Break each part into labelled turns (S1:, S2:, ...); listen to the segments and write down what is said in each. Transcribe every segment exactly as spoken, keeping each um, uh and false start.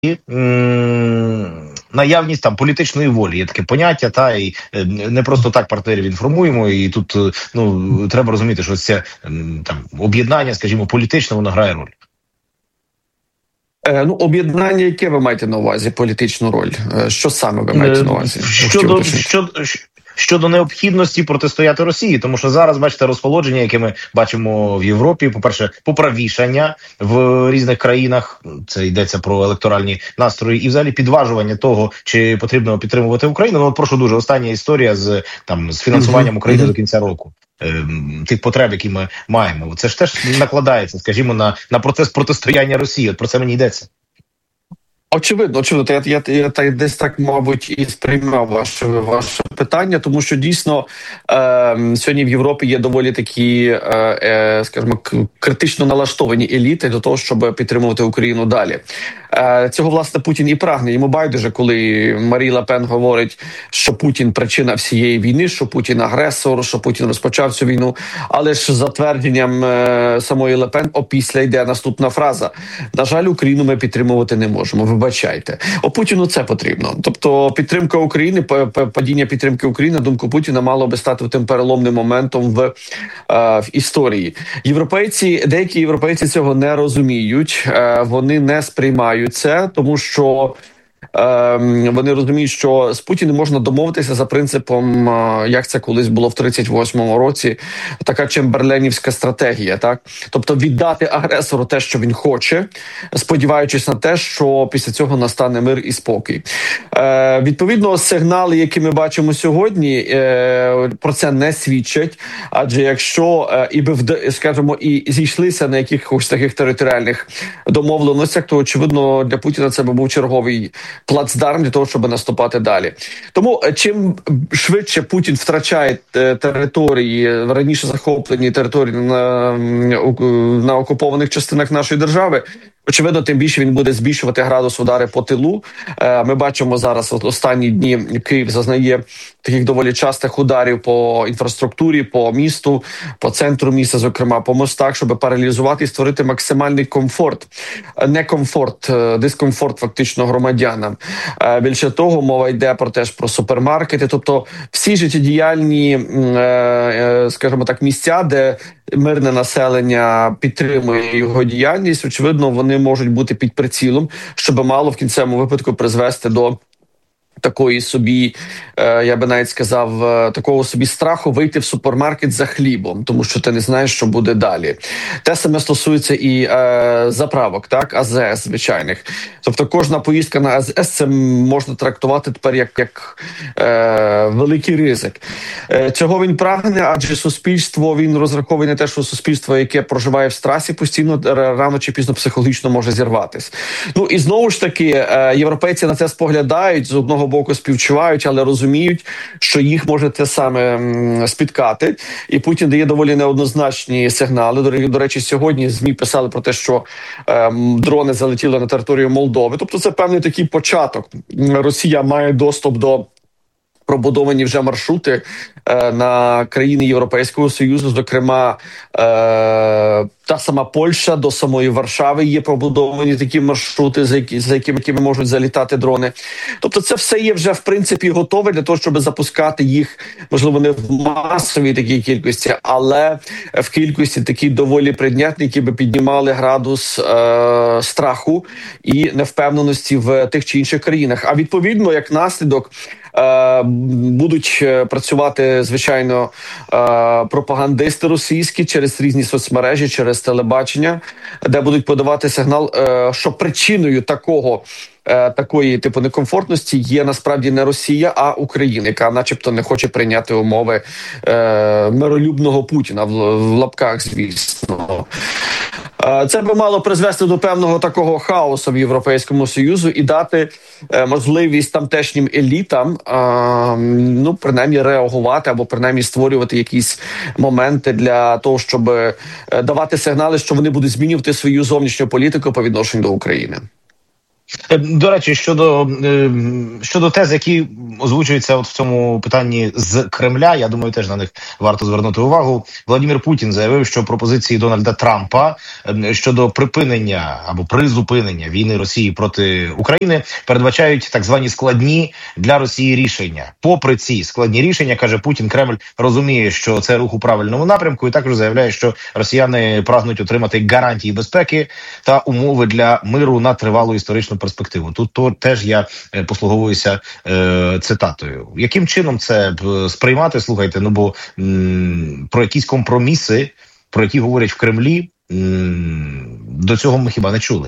S1: наявність там політичної волі. Є таке поняття, та і не просто так партнерів інформуємо. І тут ну треба розуміти, що це там об'єднання, скажімо, політичне, воно грає роль.
S2: Е, ну, об'єднання, яке ви маєте на увазі, політичну роль? Е, що саме ви маєте на увазі?
S1: Щодо, щодо, щодо необхідності протистояти Росії, тому що зараз, бачите, розположення, яке ми бачимо в Європі, по-перше, поправішання в різних країнах, це йдеться про електоральні настрої, і взагалі підважування того, чи потрібно підтримувати Україну. Ну, от прошу дуже, остання історія з, там, з фінансуванням України mm-hmm. до кінця року. Тих потреб, які ми маємо. Це ж теж накладається, скажімо, на, на процес протистояння Росії. От про це мені йдеться.
S2: Очевидно, очевидно, я, я, я, я десь так, мабуть, і сприймав ваше, ваше питання, тому що дійсно е, сьогодні в Європі є доволі такі, е, е, скажімо, критично налаштовані еліти до того, щоб підтримувати Україну далі. Е, цього, власне, Путін і прагне. Йому байдуже, коли Марі Ле Пен говорить, що Путін причина всієї війни, що Путін агресор, що Путін розпочав цю війну. Але ж за твердженням е, самої Ле Пен опісля йде наступна фраза. На жаль, Україну ми підтримувати не можемо. Вибачайте. О, Путіну це потрібно. Тобто підтримка України, падіння підтримки України, на думку Путіна, мало би стати тим переломним моментом в, е, в історії. Європейці, деякі європейці цього не розуміють, е, вони не сприймають це, тому що е, вони розуміють, що з Путіним можна домовитися за принципом, е, як це колись було в тридцять восьмому році, така чемберленівська стратегія, так? Тобто віддати агресору те, що він хоче, сподіваючись на те, що після цього настане мир і спокій. Е, відповідно, сигнали, які ми бачимо сьогодні, е, про це не свідчать, адже якщо е, і би, скажімо, і зійшлися на якихось таких територіальних домовленостях, то, очевидно, для Путіна це би був черговий плацдарм для того, щоб наступати далі. Тому чим швидше Путін втрачає території, раніше захоплені території на, на окупованих частинах нашої держави, очевидно, тим більше він буде збільшувати градус удари по тилу. Ми бачимо зараз, от останні дні Київ зазнає таких доволі частих ударів по інфраструктурі, по місту, по центру міста, зокрема, по мостах, щоб паралізувати і створити максимальний комфорт. Не комфорт, дискомфорт фактично громадянам. Більше того, мова йде про теж про супермаркети, тобто всі життєдіяльні, скажімо так, місця, де мирне населення підтримує його діяльність, очевидно, вони можуть бути під прицілом, щоб мало в кінцевому випадку призвести до такої собі, я би навіть сказав, такого собі страху вийти в супермаркет за хлібом, тому що ти не знаєш, що буде далі. Те саме стосується і е, заправок, так, АЗС звичайних. Тобто кожна поїздка на АЗС це можна трактувати тепер як, як е, великий ризик. Е, цього він прагне, адже суспільство, він розраховує на те, що суспільство, яке проживає в стресі, постійно рано чи пізно психологічно може зірватися. Ну і знову ж таки, е, європейці на це споглядають, з одного боку співчувають, але розуміють, що їх може те саме спіткати. І Путін дає доволі неоднозначні сигнали. До, до речі, сьогодні ЗМІ писали про те, що е, дрони залетіли на територію Молдови. Тобто це певний такий початок. Росія має доступ до пробудовані вже маршрути е, на країни Європейського Союзу, зокрема е, та сама Польща, до самої Варшави є пробудовані такі маршрути, за, які, за якими, якими можуть залітати дрони. Тобто це все є вже в принципі готове для того, щоб запускати їх, можливо, не в масовій такій кількості, але в кількості такі доволі предметні, які би піднімали градус е, страху і невпевненості в тих чи інших країнах. А відповідно, як наслідок, Е, будуть працювати, звичайно, е, пропагандисти російські через різні соцмережі, через телебачення, де будуть подавати сигнал, е, що причиною такого е, такої типу некомфортності є насправді не Росія, а Україна, яка начебто не хоче прийняти умови е, миролюбного Путіна, в, в лапках, звісно. Це би мало призвести до певного такого хаосу в Європейському Союзу і дати е, можливість тамтешнім елітам, е, ну, принаймні реагувати або принаймні створювати якісь моменти для того, щоб е, давати сигнали, що вони будуть змінювати свою зовнішню політику по відношенню до України.
S1: До речі, щодо щодо тез, які озвучуються от в цьому питанні з Кремля, я думаю, теж на них варто звернути увагу. Владимир Путін заявив, що пропозиції Дональда Трампа щодо припинення або призупинення війни Росії проти України передбачають так звані складні для Росії рішення. Попри ці складні рішення, каже Путін, Кремль розуміє, що це рух у правильному напрямку, і також заявляє, що росіяни прагнуть отримати гарантії безпеки та умови для миру на тривалу історичну перспективу. Тут то теж я е, послуговуюся е, цитатою. Яким чином це б сприймати? Слухайте, ну бо м, про якісь компроміси, про які говорять в Кремлі, м, до цього ми хіба не чули.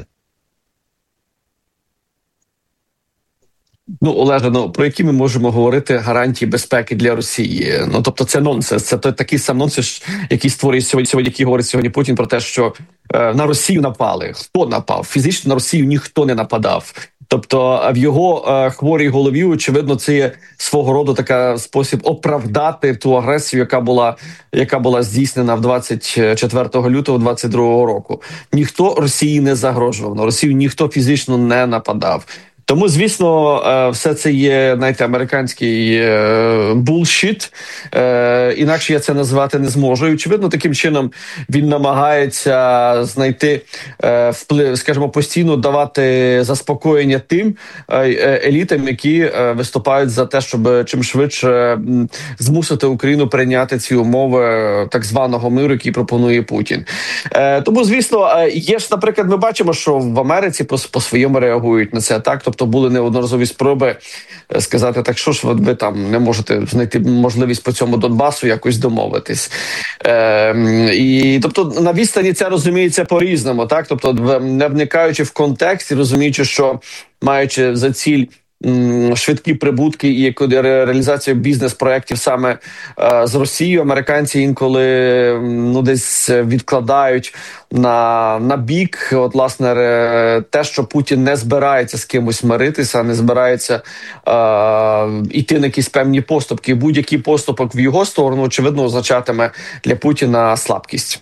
S2: Ну, Олеже, ну про які ми можемо говорити гарантії безпеки для Росії? Ну тобто, це нонсенс. Це той такий сам нонсенс, який створює сьогодні, сьогодні, який говорить сьогодні Путін про те, що е, на Росію напали. Хто напав? Фізично на Росію ніхто не нападав. Тобто, в його е, хворій голові, очевидно, це є свого роду така спосіб оправдати ту агресію, яка була, яка була здійснена в двадцять четвертого лютого двадцять другого року. Ніхто Росії не загрожував. На Росію ніхто фізично не нападав. Тому, звісно, все це є, знаєте, американський булшіт. Інакше я це назвати не зможу. І, очевидно, таким чином він намагається знайти вплив, скажімо, постійно давати заспокоєння тим елітам, які виступають за те, щоб чим швидше змусити Україну прийняти ці умови так званого миру, який пропонує Путін. Тому, звісно, є ж, наприклад, ми бачимо, що в Америці по-своєму реагують на це, так? Тобто були неодноразові спроби сказати, так що ж ви там не можете знайти можливість по цьому Донбасу якось домовитись. Е, і, тобто на відстані це розуміється по-різному, так? Тобто не вникаючи в контекст і розуміючи, що маючи за ціль швидкі прибутки і реалізацію бізнес-проєктів саме е, з Росією, американці інколи ну десь відкладають на, на бік, от, власне, те, що Путін не збирається з кимось миритися, не збирається е, йти на якісь певні поступки. Будь-який поступок в його сторону, очевидно, означатиме для Путіна слабкість.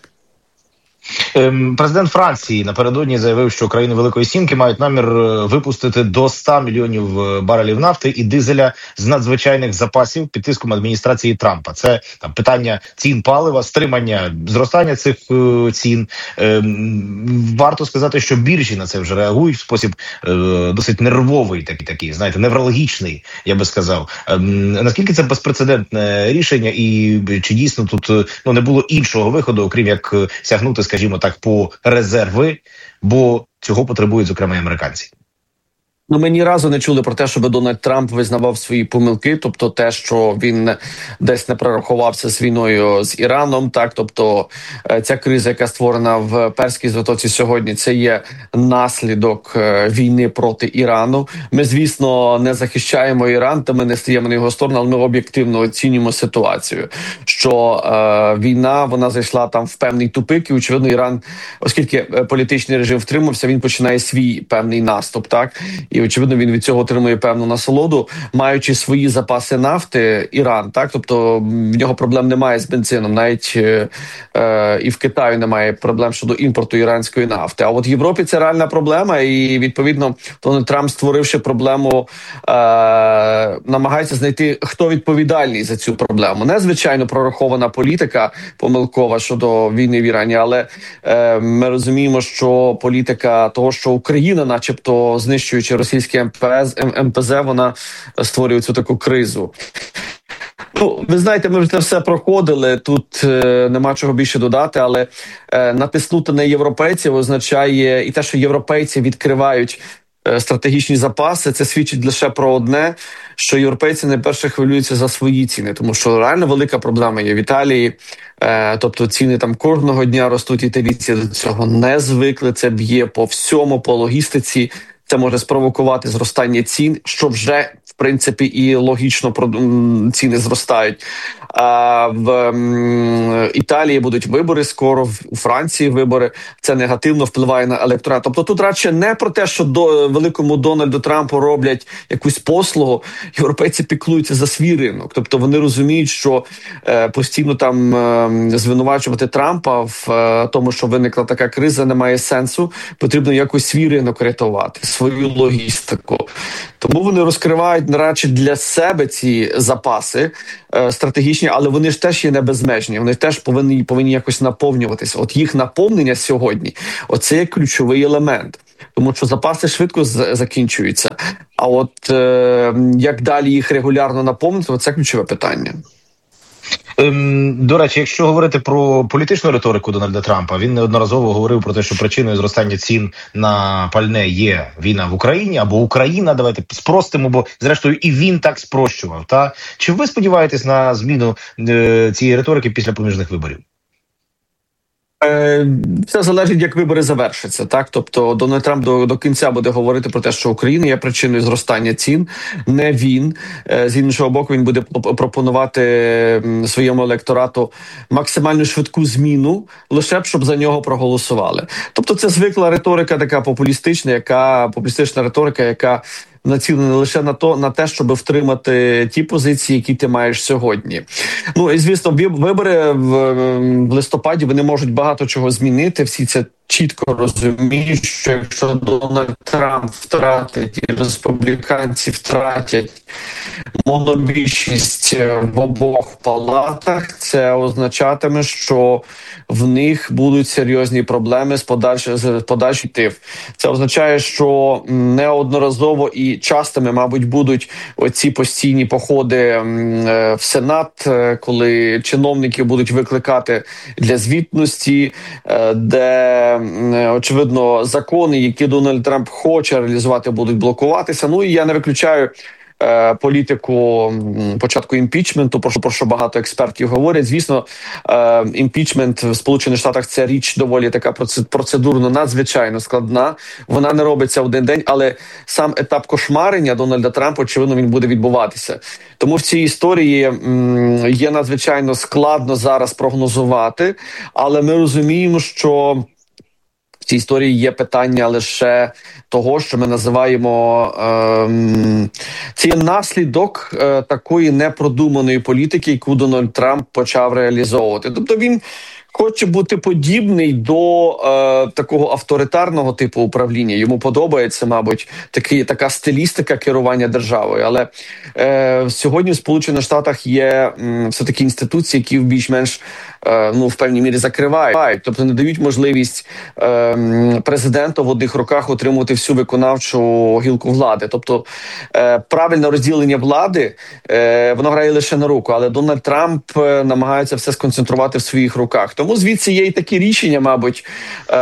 S1: Президент Франції напередодні заявив, що країни Великої Сімки мають намір випустити до ста мільйонів барелів нафти і дизеля з надзвичайних запасів під тиском адміністрації Трампа. Це там питання цін палива, стримання зростання цих е, цін. Е, варто сказати, що біржі на це вже реагують в спосіб е, досить нервовий, такий, такий, знаєте, неврологічний, я би сказав. Е, наскільки це безпрецедентне рішення, і чи дійсно тут ну не було іншого виходу, окрім як сягнути, скажімо так, по резерви, бо цього потребують, зокрема, і американці.
S2: Ну, ми ні разу не чули про те, щоб Дональд Трамп визнавав свої помилки, тобто те, що він десь не прорахувався з війною з Іраном, так, тобто ця криза, яка створена в Перській затоці сьогодні, це є наслідок війни проти Ірану. Ми, звісно, не захищаємо Іран, та ми не стаємо на його сторону, але ми об'єктивно оцінюємо ситуацію, що е, війна, вона зайшла там в певний тупик, і, очевидно, Іран, оскільки політичний режим втримався, він починає свій певний наступ, так, і очевидно, він від цього отримує певну насолоду, маючи свої запаси нафти, Іран, так, тобто в нього проблем немає з бензином, навіть е, е, і в Китаї немає проблем щодо імпорту іранської нафти. А от в Європі це реальна проблема, і відповідно Дональд Трамп, створивши проблему, е, намагається знайти, хто відповідальний за цю проблему. Не звичайно прорахована політика помилкова щодо війни в Ірані, але е, ми розуміємо, що політика того, що Україна, начебто, знищуючи російське ем пе зет, вона створює цю таку кризу. Ну, ви знаєте, ми вже це все проходили, тут е, нема чого більше додати, але е, натиснути на європейців означає і те, що європейці відкривають е, стратегічні запаси, це свідчить лише про одне, що європейці найперше хвилюються за свої ціни, тому що реально велика проблема є в Італії, е, тобто ціни там кожного дня ростуть, італійці до цього не звикли, це б'є по всьому, по логістиці. Це може спровокувати зростання цін, що вже, в принципі, і логічно ціни зростають. А в Італії будуть вибори скоро, у Франції вибори. Це негативно впливає на електорат. Тобто тут радше не про те, що до великому Дональду Трампу роблять якусь послугу. Європейці піклуються за свій ринок. Тобто вони розуміють, що е, постійно там е, звинувачувати Трампа в е, тому, що виникла така криза, немає сенсу. Потрібно якось свій ринок рятувати, свою логістику. Тому вони розкривають радше для себе ці запаси е, стратегічні, але вони ж теж є не безмежні. Вони теж повинні повинні якось наповнюватися. От їх наповнення сьогодні, оце є ключовий елемент. Тому що запаси швидко з- закінчуються. А от е, як далі їх регулярно наповнити, це ключове питання.
S1: Ем, до речі, якщо говорити про політичну риторику Дональда Трампа, він неодноразово говорив про те, що причиною зростання цін на пальне є війна в Україні або Україна. Давайте спростимо, бо зрештою і він так спрощував. Та чи ви сподіваєтесь на зміну е, цієї риторики після проміжних виборів?
S2: Е, Все залежить, як вибори завершаться. Так, тобто Дональд Трамп до, до кінця буде говорити про те, що Україна є причиною зростання цін. Не він. Е, З іншого боку, він буде пропонувати м, своєму електорату максимально швидку зміну, лише б щоб за нього проголосували. Тобто, це звикла риторика, така популістична, яка популістична риторика, яка націлена лише на то, на те, щоб втримати ті позиції, які ти маєш сьогодні. Ну і звісно, вибори в, в листопаді вони можуть багато чого змінити. Всі це чітко розуміють, що якщо Дональд Трамп втратить і республіканці втратять монобільшість в обох палатах, це означатиме, що в них будуть серйозні проблеми з подальшим з подальшим тиф. Це означає, що неодноразово і частими, мабуть, будуть оці постійні походи в Сенат, коли чиновників будуть викликати для звітності, де, очевидно, закони, які Дональд Трамп хоче реалізувати, будуть блокуватися. Ну і я не виключаю політику початку імпічменту, про що, про що багато експертів говорять. Звісно, імпічмент в Сполучених Штатах – це річ доволі така процедурно надзвичайно складна. Вона не робиться в один день, але сам етап кошмарення Дональда Трампа, очевидно, він буде відбуватися. Тому в цій історії є надзвичайно складно зараз прогнозувати, але ми розуміємо, що в цій історії є питання лише того, що ми називаємо ем, це є наслідок е, такої непродуманої політики, яку Дональд Трамп почав реалізовувати. Тобто він хоче бути подібний до е, такого авторитарного типу управління. Йому подобається, мабуть, такий, така стилістика керування державою. Але е, сьогодні в Сполучених Штатах є м, все-таки інституції, які в більш-менш е, ну, в певній мірі закривають. Тобто не дають можливість е, президенту в одних руках отримувати всю виконавчу гілку влади. Тобто е, правильне розділення влади, е, воно грає лише на руку. Але Дональд Трамп е, намагається все сконцентрувати в своїх руках. Тому звідси є і такі рішення, мабуть, е-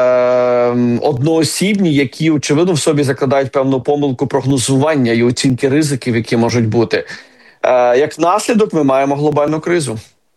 S2: одноосібні, які, очевидно, в собі закладають певну помилку прогнозування і оцінки ризиків, які можуть бути. Е- як наслідок ми маємо глобальну кризу.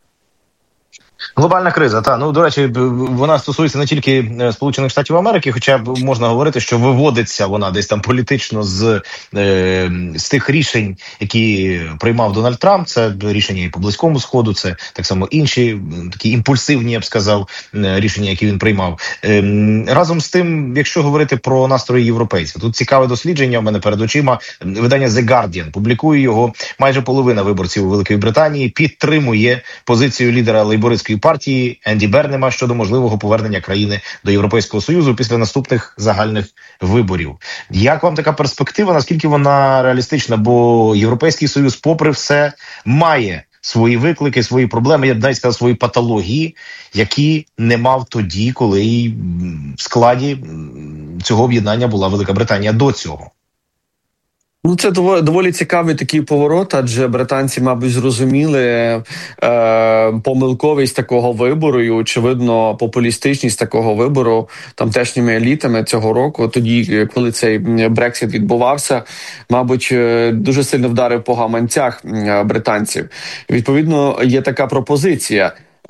S1: Глобальна криза, та ну до речі, вона стосується не тільки Сполучених Штатів Америки, хоча б можна говорити, що виводиться вона десь там політично з, е, з тих рішень, які приймав Дональд Трамп. Це рішення і по Близькому Сходу, це так само інші такі імпульсивні, я б сказав, рішення, які він приймав. Е, разом з тим, якщо говорити про настрої європейців, тут цікаве дослідження у мене перед очима. Видання The Guardian публікує його. Майже половина виборців у Великій Британії підтримує позицію лідера лейбористської партії Енді Бернема щодо можливого повернення країни до Європейського Союзу після наступних загальних виборів. Як вам така перспектива? Наскільки вона реалістична? Бо Європейський Союз, попри все, має свої виклики, свої проблеми, я б навіть сказав, свої патології, які не мав тоді, коли в складі цього об'єднання була Велика Британія до цього.
S2: Ну, це доволі, доволі цікавий такий поворот, адже британці, мабуть, зрозуміли е, помилковість такого вибору і, очевидно, популістичність такого вибору тамтешніми елітами цього року. Тоді, коли цей Брексит відбувався, мабуть, дуже сильно вдарив по гаманцях британців. Відповідно, є така пропозиція.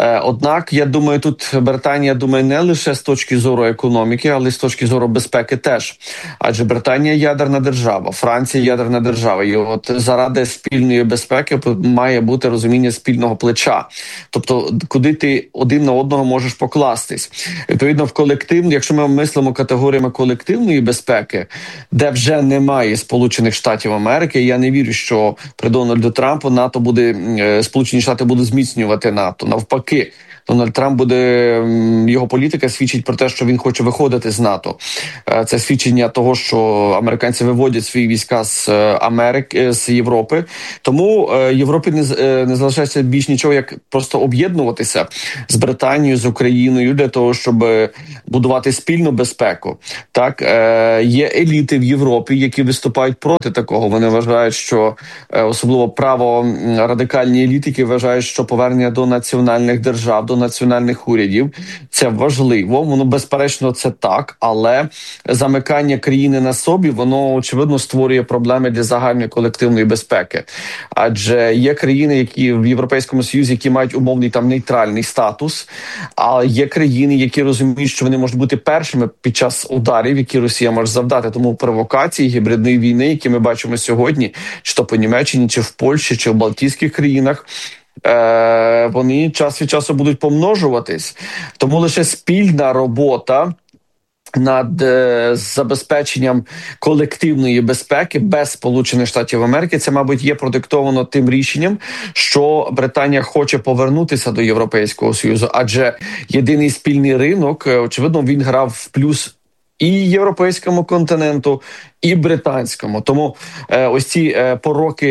S2: Однак, я думаю, тут Британія думає не лише з точки зору економіки, але й з точки зору безпеки теж. Адже Британія ядерна держава, Франція ядерна держава. І от заради спільної безпеки має бути розуміння спільного плеча. Тобто, куди ти один на одного можеш покластись. Відповідно, в колективному, якщо ми мислимо категоріями колективної безпеки, де вже немає Сполучених Штатів Америки, я не вірю, що при Дональду Трампу НАТО буде, Сполучені Штати будуть зміцнювати НАТО. Навпаки, Дональд Трамп буде, його політика свідчить про те, що він хоче виходити з НАТО. Це свідчення того, що американці виводять свої війська з Америки, з Європи. Тому Європі не, не залишається більш нічого, як просто об'єднуватися з Британією, з Україною для того, щоб будувати спільну безпеку. Так, є еліти в Європі, які виступають проти такого. Вони вважають, що особливо право-радикальні еліти, які вважають, що повернення до національних держав, до національних урядів – це важливо. Воно, безперечно, це так, але замикання країни на собі, воно, очевидно, створює проблеми для загальної колективної безпеки. Адже є країни, які в Європейському Союзі, які мають умовний там нейтральний статус, а є країни, які розуміють, що вони можуть бути першими під час ударів, які Росія може завдати. Тому провокації гібридної війни, які ми бачимо сьогодні, чи то по Німеччині, чи в Польщі, чи в Балтійських країнах, Е, вони час від часу будуть помножуватись. Тому лише спільна робота над е, забезпеченням колективної безпеки без Сполучених Штатів Америки, це, мабуть, є продиктовано тим рішенням, що Британія хоче повернутися до Європейського Союзу, адже єдиний спільний ринок, очевидно, він грав в плюс і європейському континенту, і британському. Тому е, ось ці е, пороки,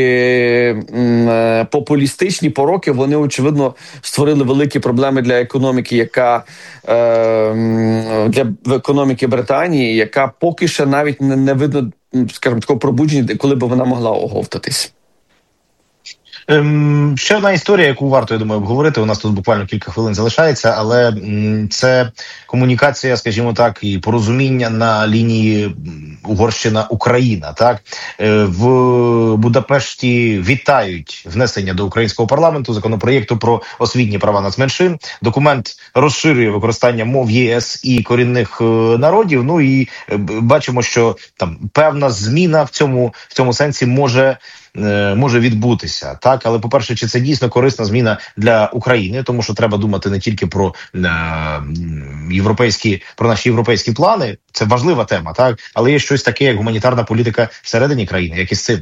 S2: е, популістичні пороки, вони, очевидно, створили великі проблеми для економіки, яка е, для економіки Британії, яка поки що навіть не, не видно, скажімо, такого пробудження, коли б вона могла оговтатись.
S1: Ем, ще одна історія, яку варто, я думаю, обговорити. У нас тут буквально кілька хвилин залишається, але м, це комунікація, скажімо так, і порозуміння на лінії Угорщина-Україна. Так е, в Будапешті вітають внесення до українського парламенту законопроєкту про освітні права нацменшин. Документ розширює використання мов ЄС і корінних е, народів. Ну і е, бачимо, що там певна зміна в цьому в цьому сенсі може. може відбутися, так, але, по-перше, чи це дійсно корисна зміна для України, тому що треба думати не тільки про е, європейські, про наші європейські плани, це важлива тема, так, але є щось таке, як гуманітарна політика всередині країни, як із цим.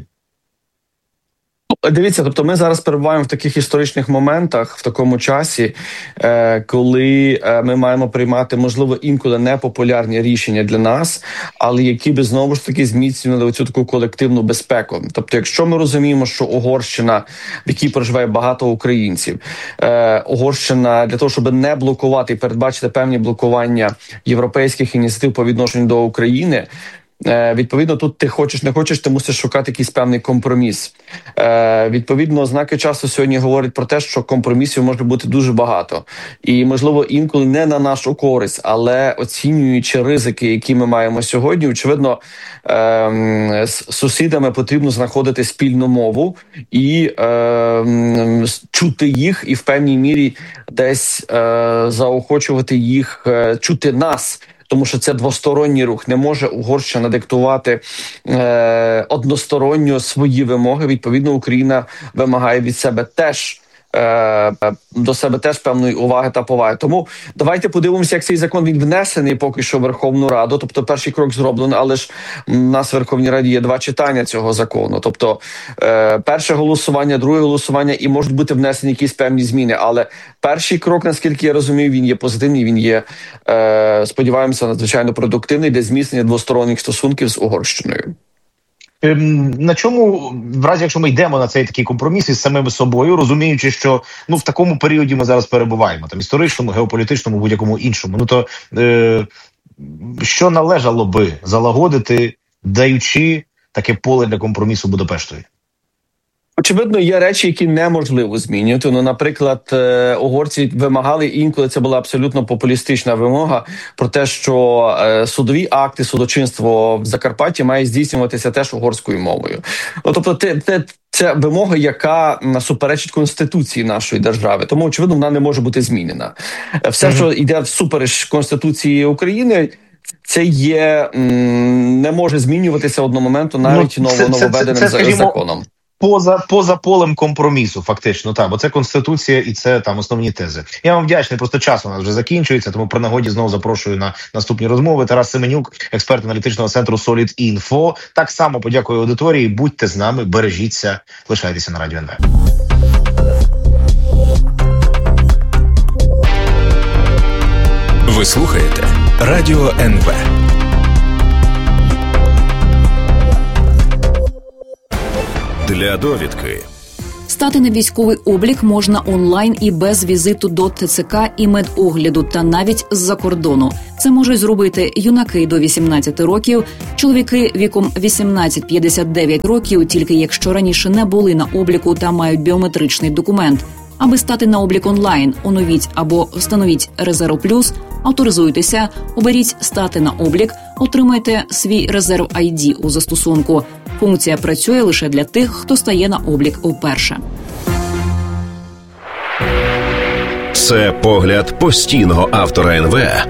S2: Дивіться, тобто ми зараз перебуваємо в таких історичних моментах, в такому часі, е, коли е, ми маємо приймати, можливо, інколи непопулярні рішення для нас, але які би, знову ж таки, зміцнювали цю таку колективну безпеку. Тобто, якщо ми розуміємо, що Угорщина, в якій проживає багато українців, е, Угорщина для того, щоб не блокувати і передбачити певні блокування європейських ініціатив по відношенню до України, відповідно, тут ти хочеш, не хочеш, ти мусиш шукати якийсь певний компроміс. Е, відповідно, знаки часу сьогодні говорять про те, що компромісів може бути дуже багато. І, можливо, інколи не на нашу користь, але оцінюючи ризики, які ми маємо сьогодні, очевидно, е, з сусідами потрібно знаходити спільну мову і е, чути їх, і в певній мірі десь е, заохочувати їх, е, чути нас. Тому що це двосторонній рух. Не може Угорщина диктувати е, односторонньо свої вимоги. Відповідно, Україна вимагає від себе теж е, до себе теж певної уваги та поваги. Тому давайте подивимося, як цей закон він внесений поки що в Верховну Раду. Тобто перший крок зроблено, але ж у нас в Верховній Раді є два читання цього закону. Тобто е, перше голосування, друге голосування, і можуть бути внесені якісь певні зміни. Але перший крок, наскільки я розумію, він є позитивний, він є, е, сподіваємося, надзвичайно продуктивний для зміцнення двосторонніх стосунків з Угорщиною.
S1: На чому, в разі, якщо ми йдемо на цей такий компроміс із самим собою, розуміючи, що ну в такому періоді ми зараз перебуваємо, там історичному, геополітичному, будь-якому іншому, ну то е, що належало би залагодити, даючи таке поле для компромісу Будапештові?
S2: Очевидно, є речі, які неможливо змінювати. Ну, наприклад, угорці вимагали, інколи це була абсолютно популістична вимога про те, що судові акти, судочинство в Закарпатті має здійснюватися теж угорською мовою. Ну, тобто, те, те, це вимога, яка суперечить Конституції нашої держави. Тому, очевидно, вона не може бути змінена. Все, mm-hmm. що йде всупереч Конституції України, це є, не може змінюватися одного моменту навіть ну, це, нововведеним це, це, це, законом.
S1: Поза, поза полем компромісу, фактично, так, бо це Конституція і це там основні тези. Я вам вдячний, просто час у нас вже закінчується, тому при нагоді знову запрошую на наступні розмови. Тарас Семенюк, експерт аналітичного центру Solid.Info. Так само подякую аудиторії, будьте з нами, бережіться, лишайтеся на Радіо ен ве.
S3: Ви слухаєте Радіо ен ве. Для довідки.
S4: Стати на військовий облік можна онлайн і без візиту до те це ка і медогляду, та навіть з-за кордону. Це можуть зробити юнаки до вісімнадцяти років, чоловіки віком вісімнадцять - п'ятдесят дев'ять років, тільки якщо раніше не були на обліку та мають біометричний документ. Аби стати на облік онлайн, оновіть або встановіть Резерв Плюс, авторизуйтеся, оберіть «Стати на облік», отримайте свій Резерв ай ді у застосунку. Функція працює лише для тих, хто стає на облік вперше.
S3: Це погляд постійного автора ен ве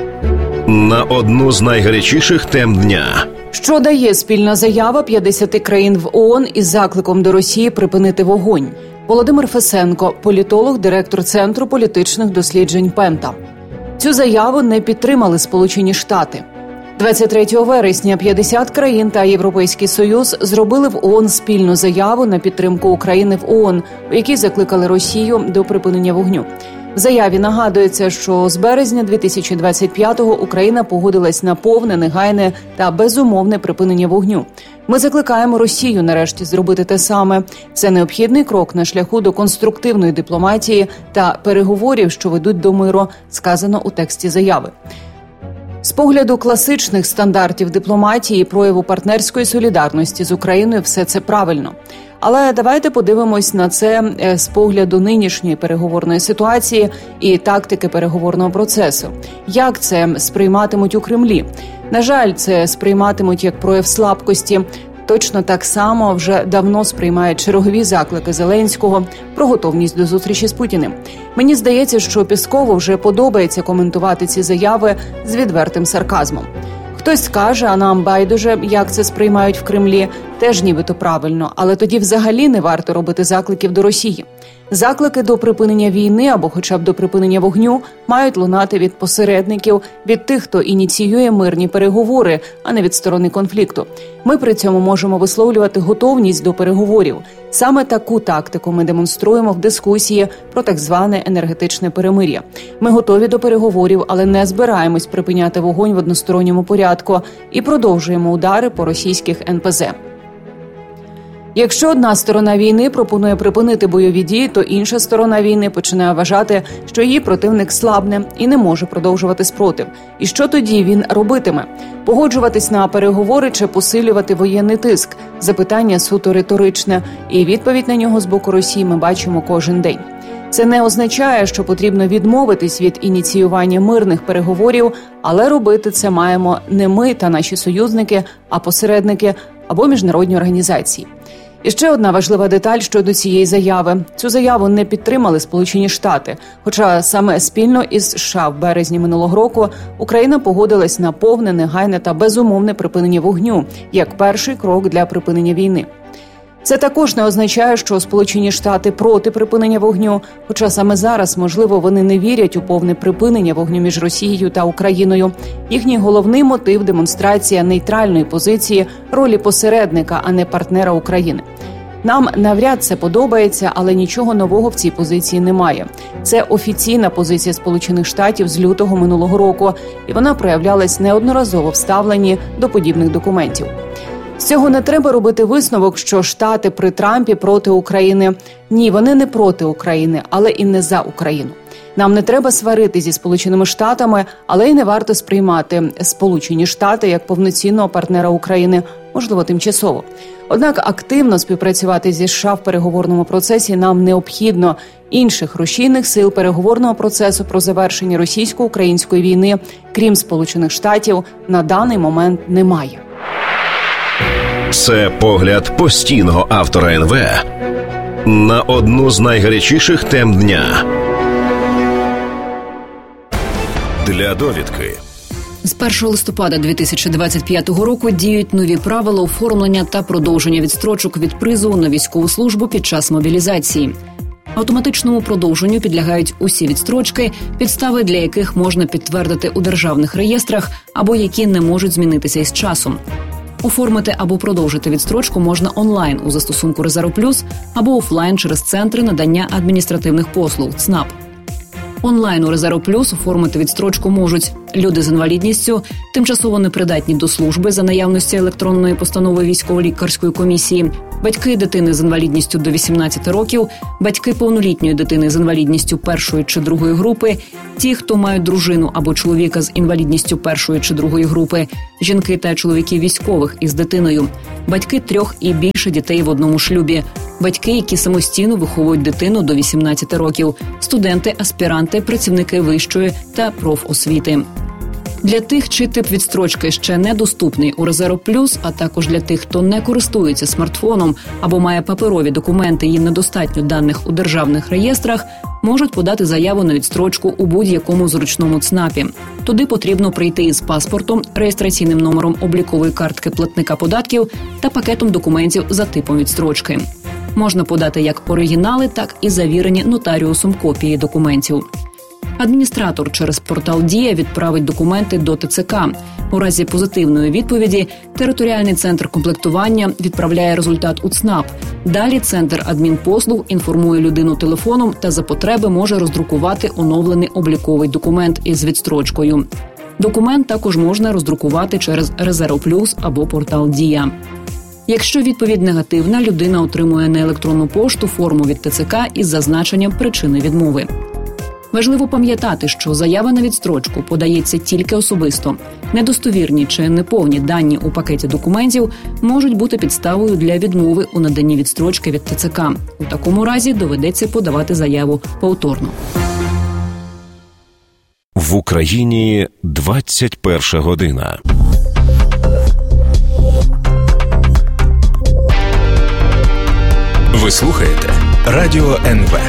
S3: на одну з найгарячіших тем дня.
S5: Що дає спільна заява п'ятдесят країн в ООН із закликом до Росії припинити вогонь? Володимир Фесенко, політолог, директор Центру політичних досліджень Пента. Цю заяву не підтримали Сполучені Штати. двадцять третього вересня п'ятдесят країн та Європейський Союз зробили в ООН спільну заяву на підтримку України в ООН, у якій закликали Росію до припинення вогню. В заяві нагадується, що з березня дві тисячі двадцять п'ятого Україна погодилась на повне, негайне та безумовне припинення вогню. Ми закликаємо Росію нарешті зробити те саме. Це необхідний крок на шляху до конструктивної дипломатії та переговорів, що ведуть до миру, сказано у тексті заяви. З погляду класичних стандартів дипломатії і прояву партнерської солідарності з Україною все це правильно. Але давайте подивимось на це з погляду нинішньої переговорної ситуації і тактики переговорного процесу. Як це сприйматимуть у Кремлі? На жаль, це сприйматимуть як прояв слабкості. Точно так само вже давно сприймають чергові заклики Зеленського про готовність до зустрічі з Путіним. Мені здається, що Пєскову вже подобається коментувати ці заяви з відвертим сарказмом. Хтось скаже, а нам байдуже, як це сприймають в Кремлі, теж нібито правильно, але тоді взагалі не варто робити закликів до Росії. Заклики до припинення війни або хоча б до припинення вогню мають лунати від посередників, від тих, хто ініціює мирні переговори, а не від сторони конфлікту. Ми при цьому можемо висловлювати готовність до переговорів. Саме таку тактику ми демонструємо в дискусії про так зване енергетичне перемир'я. Ми готові до переговорів, але не збираємось припиняти вогонь в односторонньому порядку і продовжуємо удари по російських ен пе зе. Якщо одна сторона війни пропонує припинити бойові дії, то інша сторона війни починає вважати, що її противник слабне і не може продовжувати спротив. І що тоді він робитиме? Погоджуватись на переговори чи посилювати воєнний тиск? Запитання суто риторичне, і відповідь на нього з боку Росії ми бачимо кожен день. Це не означає, що потрібно відмовитись від ініціювання мирних переговорів, але робити це маємо не ми та наші союзники, а посередники або міжнародні організації. І ще одна важлива деталь щодо цієї заяви. Цю заяву не підтримали Сполучені Штати, хоча саме спільно із США в березні минулого року Україна погодилась на повне, негайне та безумовне припинення вогню, як перший крок для припинення війни. Це також не означає, що Сполучені Штати проти припинення вогню, хоча саме зараз, можливо, вони не вірять у повне припинення вогню між Росією та Україною. Їхній головний мотив – демонстрація нейтральної позиції, ролі посередника, а не партнера України. Нам навряд це подобається, але нічого нового в цій позиції немає. Це офіційна позиція Сполучених Штатів з лютого минулого року, і вона проявлялась неодноразово в ставленні до подібних документів. З цього не треба робити висновок, що Штати при Трампі проти України. Ні, вони не проти України, але і не за Україну. Нам не треба сварити зі Сполученими Штатами, але й не варто сприймати Сполучені Штати як повноцінного партнера України, можливо, тимчасово. Однак активно співпрацювати зі США в переговорному процесі нам необхідно. Інших рушійних сил переговорного процесу про завершення російсько-української війни, крім Сполучених Штатів, на даний момент немає.
S3: Це погляд постійного автора ен ве на одну з найгарячіших тем дня. Для довідки.
S4: З першого листопада дві тисячі двадцять п'ятого року діють нові правила оформлення та продовження відстрочок від призову на військову службу під час мобілізації. Автоматичному продовженню підлягають усі відстрочки, підстави для яких можна підтвердити у державних реєстрах або які не можуть змінитися із часом. Оформити або продовжити відстрочку можна онлайн у застосунку «Резерв Плюс» або офлайн через центри надання адміністративних послуг ЦНАП. Онлайн у «Резерв Плюс» оформити відстрочку можуть люди з інвалідністю, тимчасово непридатні до служби за наявності електронної постанови військово-лікарської комісії, батьки дитини з інвалідністю до вісімнадцяти років, батьки повнолітньої дитини з інвалідністю першої чи другої групи, ті, хто мають дружину або чоловіка з інвалідністю першої чи другої групи, жінки та чоловіки військових із дитиною, батьки трьох і більше дітей в одному шлюбі, батьки, які самостійно виховують дитину до вісімнадцяти років, студенти, аспіранти, працівники вищої та профосвіти. Для тих, чий тип відстрочки ще недоступний у «Резерв Плюс», а також для тих, хто не користується смартфоном або має паперові документи і недостатньо даних у державних реєстрах, можуть подати заяву на відстрочку у будь-якому зручному ЦНАПі. Туди потрібно прийти із паспортом, реєстраційним номером облікової картки платника податків та пакетом документів за типом відстрочки. Можна подати як оригінали, так і завірені нотаріусом копії документів. Адміністратор через портал «Дія» відправить документи до те це ка. У разі позитивної відповіді територіальний центр комплектування відправляє результат у ЦНАП. Далі центр адмінпослуг інформує людину телефоном та за потреби може роздрукувати оновлений обліковий документ із відстрочкою. Документ також можна роздрукувати через «Резерв Плюс» або портал «Дія». Якщо відповідь негативна, людина отримує на електронну пошту форму від те це ка із зазначенням причини відмови. Важливо пам'ятати, що заява на відстрочку подається тільки особисто. Недостовірні чи неповні дані у пакеті документів можуть бути підставою для відмови у наданні відстрочки від те це ка. У такому разі доведеться подавати заяву повторно.
S3: В Україні двадцять перша година.
S6: Ви слухаєте Радіо ен ве.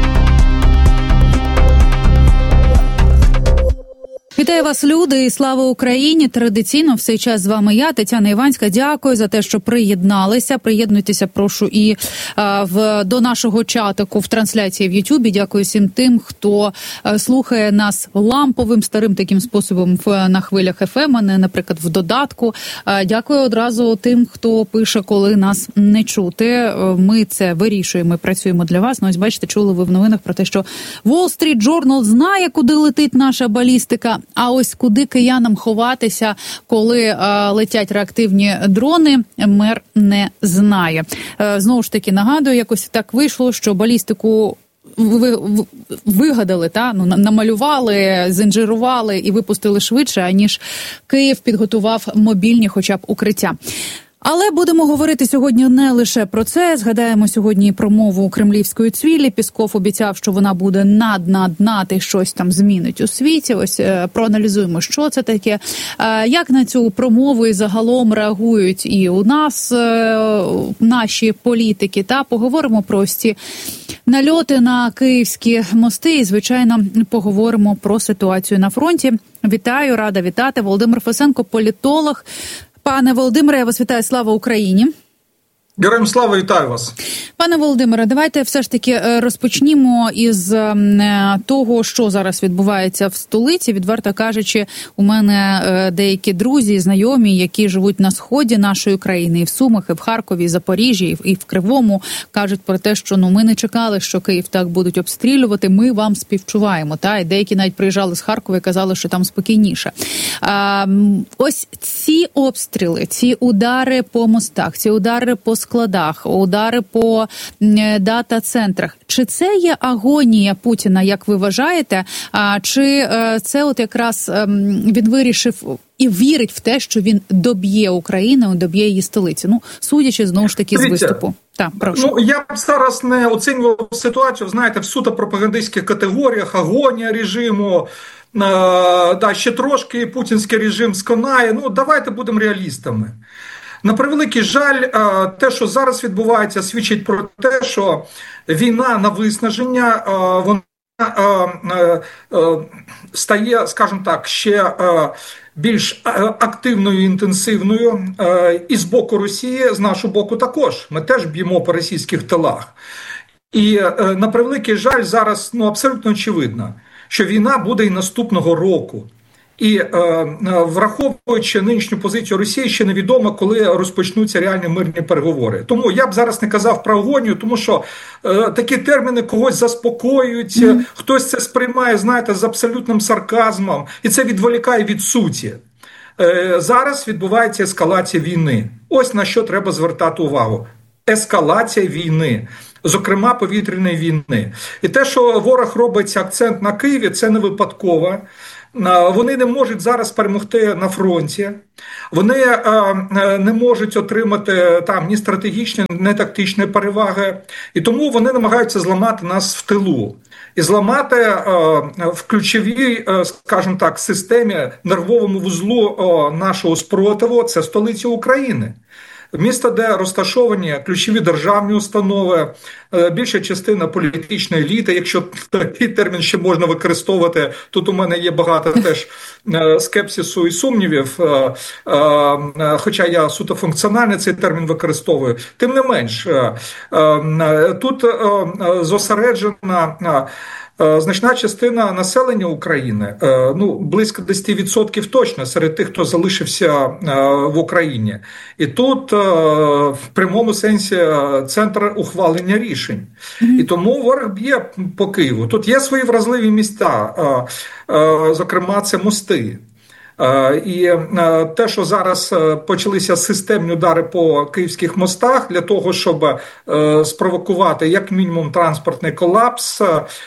S7: Вітаю вас, люди, і слава Україні! Традиційно в цей час з вами я, Тетяна Іванська. Дякую за те, що приєдналися. Приєднуйтеся, прошу, і а, в до нашого чатику в трансляції в Ютубі. Дякую всім тим, хто а, слухає нас ламповим, старим таким способом в, на хвилях еф ем, а не, наприклад, в додатку. А, дякую одразу тим, хто пише, коли нас не чути. Ми це вирішуємо, ми працюємо для вас. Ну, ось, бачите, чули ви в новинах про те, що Wall Street Journal знає, куди летить наша балістика. А ось куди киянам ховатися, коли е, летять реактивні дрони, мер не знає. Е, знову ж таки, нагадую, якось так вийшло, що балістику ви, вигадали, та? Ну, намалювали, зінжирували і випустили швидше, аніж Київ підготував мобільні хоча б укриття. Але будемо говорити сьогодні не лише про це. Згадаємо сьогодні промову кремлівської цвілі. Пісков обіцяв, що вона буде над-над-над і щось там змінить у світі. Ось проаналізуємо, що це таке. Як на цю промову і загалом реагують і у нас наші політики. Та поговоримо про ось ці нальоти на київські мости і, звичайно, поговоримо про ситуацію на фронті. Вітаю, рада вітати. Володимир Фесенко, політолог. Пане Володимире, я вас вітаю. Слава Україні!
S8: Героям слава, вітаю вас.
S7: Пане Володимире, давайте все ж таки розпочнімо із того, що зараз відбувається в столиці. Відверто кажучи, у мене деякі друзі, знайомі, які живуть на сході нашої країни, і в Сумах, і в Харкові, і в Запоріжжі, і в Кривому, кажуть про те, що ну ми не чекали, що Київ так будуть обстрілювати, ми вам співчуваємо. Та? І деякі навіть приїжджали з Харкова і казали, що там спокійніше. А, ось ці обстріли, ці удари по мостах, ці удари по складах, удари по дата-центрах. Чи це є агонія Путіна, як ви вважаєте? А чи це от якраз він вирішив і вірить в те, що він доб'є Україну, доб'є її столиці? Ну, судячи, знову ж таки, з виступу. Так, прошу.
S8: Ну, я б зараз не оцінював ситуацію, знаєте, в суто пропагандистських категоріях, агонія режиму, е, да, ще трошки путінський режим сконає. Ну, давайте будемо реалістами. На превеликий жаль, те, що зараз відбувається, свідчить про те, що війна на виснаження, вона стає, скажімо так, ще більш активною, інтенсивною. І з боку Росії, з нашого боку також. Ми теж б'ємо по російських тилах. І на превеликий жаль, зараз ну, абсолютно очевидно, що війна буде і наступного року. І е, враховуючи нинішню позицію Росії, ще невідомо, коли розпочнуться реальні мирні переговори. Тому я б зараз не казав про агонію, тому що е, такі терміни когось заспокоюють, mm. хтось це сприймає, знаєте, з абсолютним сарказмом, і це відволікає від суті. Е, зараз відбувається ескалація війни. Ось на що треба звертати увагу. Ескалація війни. Зокрема, повітряної війни. І те, що ворог робить акцент на Києві, це не випадково. Вони не можуть зараз перемогти на фронті, вони не можуть отримати там ні стратегічні, ні тактичні переваги, і тому вони намагаються зламати нас в тилу. І зламати в ключовій, скажімо так, системі, нервовому вузлу нашого спротиву, це столиця України. Місто, де розташовані ключові державні установи, більша частина політичної еліти, якщо такий термін ще можна використовувати, тут у мене є багато теж скепсису і сумнівів, хоча я суто функціонально цей термін використовую. Тим не менш, тут зосереджена значна частина населення України, ну, близько десять відсотків точно, серед тих, хто залишився в Україні. І тут в прямому сенсі центр ухвалення рішень. Mm-hmm. І тому ворог б'є по Києву. Тут є свої вразливі місця, зокрема, це мости. І те, що зараз почалися системні удари по київських мостах для того, щоб спровокувати як мінімум транспортний колапс,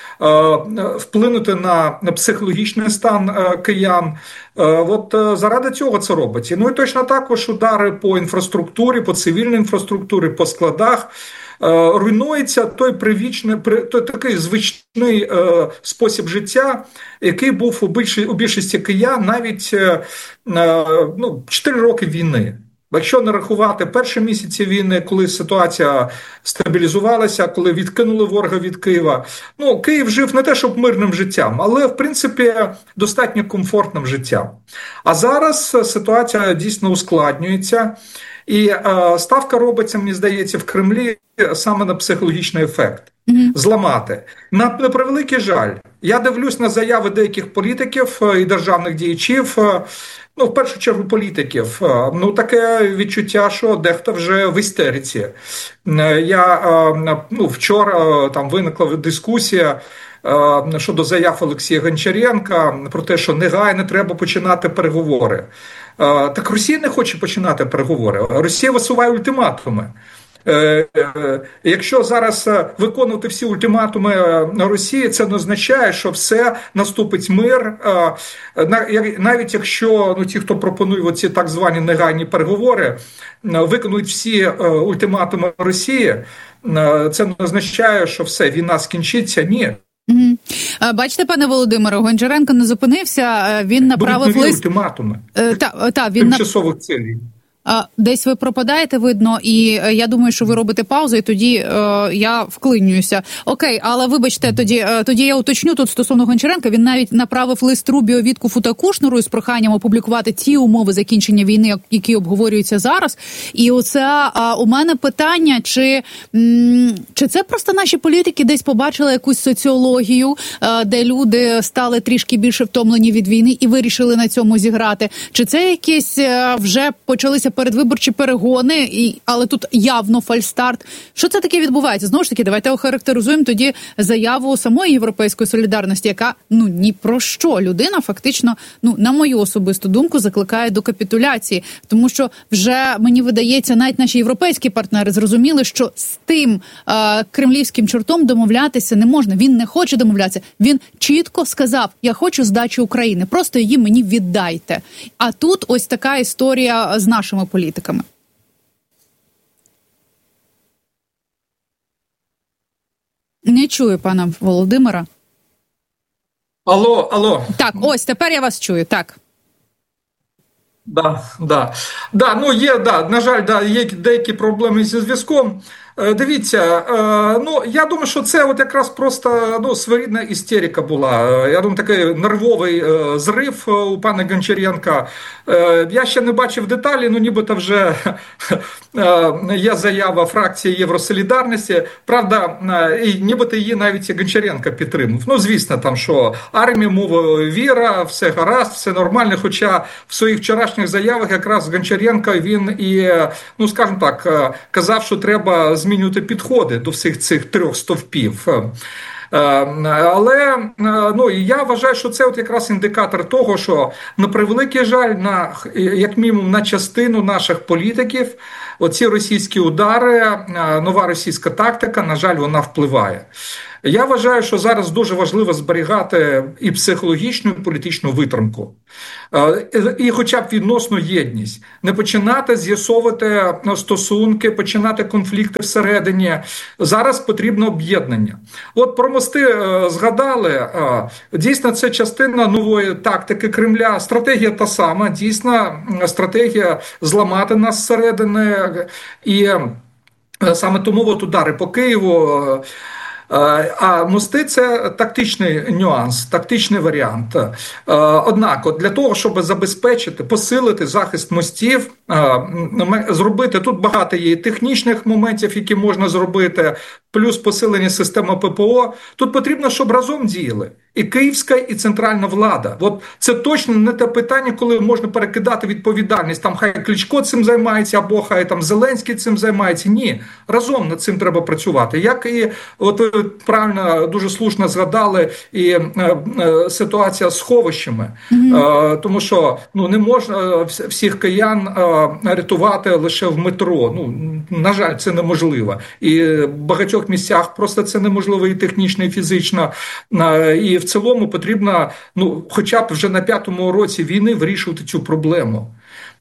S8: вплинути на психологічний стан киян, от заради цього це робиться. Ну і точно також удари по інфраструктурі, по цивільній інфраструктурі, по складах. Руйнується той привічний, той такий звичний е, спосіб життя, який був у, більш, у більшості киян навіть е, ну, чотири роки війни. Якщо не рахувати перші місяці війни, коли ситуація стабілізувалася, коли відкинули ворога від Києва, ну, Київ жив не те, щоб мирним життям, але, в принципі, достатньо комфортним життям. А зараз ситуація дійсно ускладнюється. І е, ставка робиться, мені здається, в Кремлі саме на психологічний ефект. Mm-hmm. Зламати. На, на превеликий жаль, я дивлюсь на заяви деяких політиків і державних діячів, ну, в першу чергу політиків. Ну, таке відчуття, що дехто вже в істериці. Я, ну, вчора там виникла дискусія щодо заяв Олексія Гончаренка про те, що негайно треба починати переговори. Так Росія не хоче починати переговори. Росія висуває ультиматуми. Якщо зараз виконувати всі ультиматуми Росії, це не означає, що все, наступить мир. Навіть якщо ну, ті, хто пропонує ці так звані негайні переговори, виконують всі ультиматуми Росії, це не означає, що все, війна скінчиться. Ні.
S7: Угу. Бачите, пане Володимире, Гончаренко не зупинився, він направив лист...
S8: ультиматуми
S7: та, та, він
S8: тимчасових на... цілей.
S7: Десь ви пропадаєте, видно, і я думаю, що ви робите паузу, і тоді е, я вклинююся. Окей, але вибачте, тоді, е, тоді я уточню тут стосовно Гончаренка. Він навіть направив лист Рубіо, Віткофу та Кушнеру з проханням опублікувати ті умови закінчення війни, які обговорюються зараз. І оце а, у мене питання, чи, м, чи це просто наші політики десь побачили якусь соціологію, е, де люди стали трішки більше втомлені від війни і вирішили на цьому зіграти? Чи це якісь е, вже почалися передвиборчі перегони, і, але тут явно фальстарт. Що це таке відбувається? Знову ж таки, давайте охарактеризуємо тоді заяву самої Європейської солідарності, яка, ну, ні про що. Людина фактично, ну, на мою особисту думку, закликає до капітуляції. Тому що вже, мені видається, навіть наші європейські партнери зрозуміли, що з тим е, кремлівським чортом домовлятися не можна. Він не хоче домовлятися. Він чітко сказав, я хочу здачі України, просто її мені віддайте. А тут ось така історія з нашими політиками. Не чую пана Володимира.
S8: Алло, алло.
S7: Так, ось, тепер я вас чую, так.
S8: Да, да. Да, ну є, да, на жаль, да, є деякі проблеми зі зв'язком. Дивіться, ну я думаю, що це от якраз просто ну, своєрідна істерика була. Я думаю, такий нервовий зрив у пана Гончаренка. Я ще не бачив деталі, ну нібито вже є заява фракції Євросолідарності. Правда, і нібито її навіть Гончаренко підтримав. Ну, звісно, там, що армія, мова, віра, все гаразд, все нормально, хоча в своїх вчорашніх заявах якраз Гончаренко, він і, ну, скажімо так, казав, що треба змінювати підходи до всіх цих трьох стовпів. Але ну, я вважаю, що це от якраз індикатор того, що на превеликий жаль, на, як мінімум на частину наших політиків, оці російські удари, нова російська тактика, на жаль, вона впливає. Я вважаю, що зараз дуже важливо зберігати і психологічну, і політичну витримку. І хоча б відносну єдність. Не починати з'ясовувати стосунки, починати конфлікти всередині. Зараз потрібно об'єднання. От про мости згадали. Дійсно, це частина нової тактики Кремля. Стратегія та сама. Дійсно, стратегія зламати нас зсередини. І саме тому от удари по Києву. А мости – це тактичний нюанс, тактичний варіант. Однак, для того, щоб забезпечити, посилити захист мостів, зробити, тут багато є технічних моментів, які можна зробити, плюс посилення системи ППО, тут потрібно, щоб разом діяли і київська, і центральна влада. От це точно не те питання, коли можна перекидати відповідальність, там хай Кличко цим займається, або хай там Зеленський цим займається. Ні, разом над цим треба працювати. Як і, от ви правильно, дуже слушно згадали, і е, е, ситуація з сховищами, mm-hmm. е, тому що ну, не можна всіх киян е, рятувати лише в метро. Ну, на жаль, це неможливо. І в багатьох місцях просто це неможливо і технічно, і фізично. Е, і в цілому потрібно, ну, хоча б вже на п'ятому році війни вирішувати цю проблему.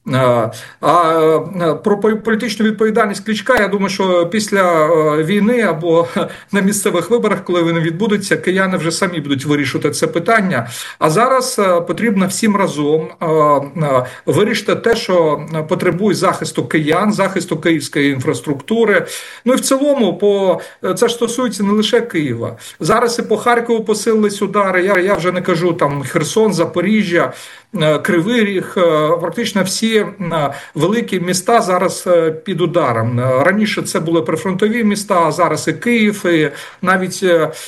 S8: А про політичну відповідальність Кличка, я думаю, що після війни або на місцевих виборах, коли вони відбудуться, кияни вже самі будуть вирішувати це питання. А зараз потрібно всім разом вирішити те, що потребує захисту киян, захисту київської інфраструктури. Ну і в цілому, по це ж стосується не лише Києва. Зараз і по Харкову посилились удари, я, я вже не кажу там Херсон, Запоріжжя, Кривий Ріг, практично всі великі міста зараз під ударом. Раніше це були прифронтові міста, а зараз і Київ, і навіть